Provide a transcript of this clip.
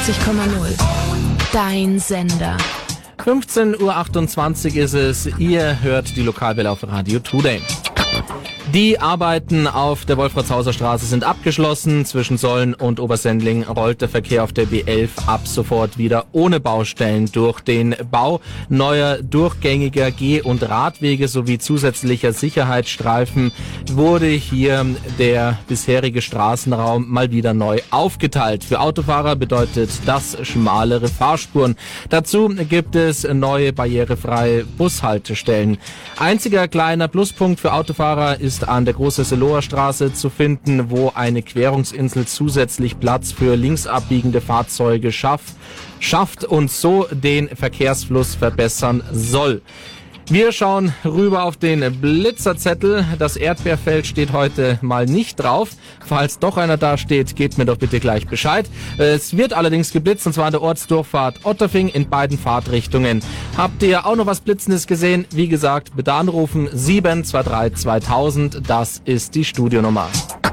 Dein Sender. 15:28 Uhr ist es. Ihr hört die Lokalwelle auf Radio Today. Die Arbeiten auf der Wolfratshauser Straße sind abgeschlossen. Zwischen Solln und Obersendling rollt der Verkehr auf der B11 ab sofort wieder ohne Baustellen durch. Den Bau neuer durchgängiger Geh- und Radwege sowie zusätzlicher Sicherheitsstreifen wurde hier der bisherige Straßenraum mal wieder neu aufgeteilt. Für Autofahrer bedeutet das schmalere Fahrspuren. Dazu gibt es neue barrierefreie Bushaltestellen. Einziger kleiner Pluspunkt für Autofahrer ist an der Großhesseloher Straße zu finden, wo eine Querungsinsel zusätzlich Platz für links abbiegende Fahrzeuge schafft und so den Verkehrsfluss verbessern soll. Wir schauen rüber auf den Blitzerzettel. Das Erdbeerfeld steht heute mal nicht drauf. Falls doch einer da steht, gebt mir doch bitte gleich Bescheid. Es wird allerdings geblitzt, und zwar an der Ortsdurchfahrt Otterfing in beiden Fahrtrichtungen. Habt ihr auch noch was Blitzendes gesehen? Wie gesagt, bitte anrufen 723 2000. Das ist die Studionummer.